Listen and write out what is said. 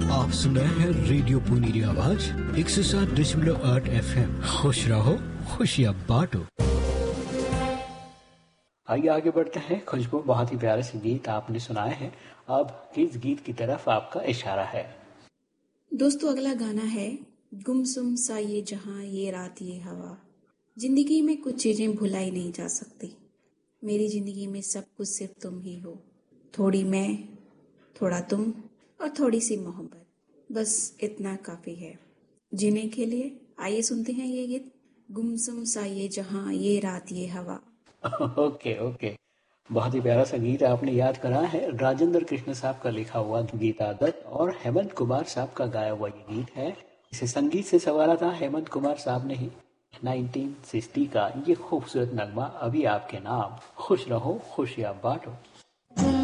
आप सुन रहे हैं रेडियो पुनीरी आवाज 107.8 FM। खुश रहो, खुशियाँ बांटो। आइए आगे बढ़ते हैं। खुशबू, बहुत ही प्यारे से गीत आपने सुनाए हैं। अब किस गीत की तरफ आपका इशारा है? दोस्तों, अगला गाना है गुमसुम सा ये जहां ये रात ये हवा। जिंदगी में कुछ चीजें भुलाई नहीं जा सकती। मेरी जिंदगी में सब कुछ सिर्फ तुम ही हो। थोड़ी मैं, थोड़ा तुम और थोड़ी सी मोहब्बत, बस इतना काफी है जीने के लिए। आइए सुनते हैं ये गीत, गुमसुम सा ये जहां ये रात ये हवा। ओके ओके, बहुत ही प्यारा सा गीत आपने याद करा है। राजेंद्र कृष्ण साहब का लिखा हुआ गीता दत्त और हेमंत कुमार साहब का गाया हुआ ये गीत है। इसे संगीत से संवारा था हेमंत कुमार साहब ने ही। 1960 का ये खूबसूरत नगमा अभी आपके नाम। खुश रहो, खुशियाँ बांटो।